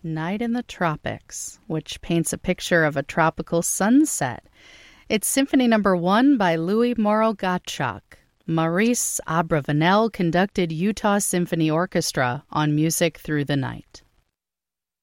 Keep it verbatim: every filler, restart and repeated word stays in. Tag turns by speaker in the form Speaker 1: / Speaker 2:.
Speaker 1: Night in the Tropics, which paints a picture of a tropical sunset. It's Symphony Number One by Louis Moreau Gottschalk. Maurice Abravanel conducted Utah Symphony Orchestra on Music Through the Night.